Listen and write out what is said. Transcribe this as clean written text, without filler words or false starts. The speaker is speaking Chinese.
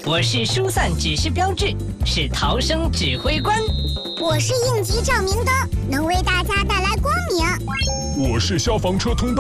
我是疏散指示标志，是逃生指挥官。 我是应急照明灯，能为大家带来光明。 我是消防车通道。